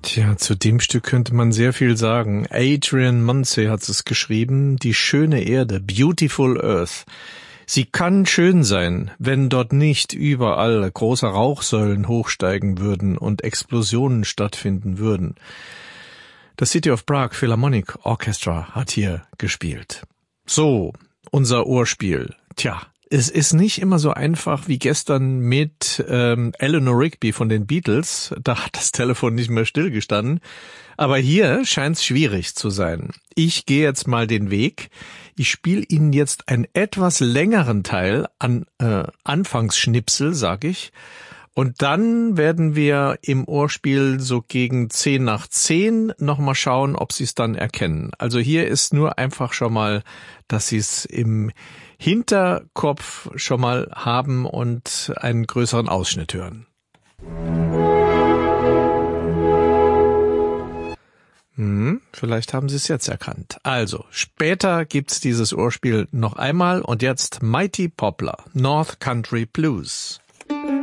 Tja, zu dem Stück könnte man sehr viel sagen. Adrian Munsey hat es geschrieben, die schöne Erde, Beautiful Earth. Sie kann schön sein, wenn dort nicht überall große Rauchsäulen hochsteigen würden und Explosionen stattfinden würden. Das City of Prague Philharmonic Orchestra hat hier gespielt. So, unser Ohrspiel. Tja, es ist nicht immer so einfach wie gestern mit Eleanor Rigby von den Beatles. Da hat das Telefon nicht mehr stillgestanden. Aber hier scheint es schwierig zu sein. Ich gehe jetzt mal den Weg. Ich spiele Ihnen jetzt einen etwas längeren Teil an Anfangsschnipsel, sag ich. Und dann werden wir im Ohrspiel so gegen 10 nach 10 nochmal schauen, ob Sie es dann erkennen. Also hier ist nur einfach schon mal, dass Sie es im Hinterkopf schon mal haben und einen größeren Ausschnitt hören. Vielleicht haben Sie es jetzt erkannt. Also, später gibt's dieses Ohrspiel noch einmal und jetzt Mighty Poplar, North Country Blues.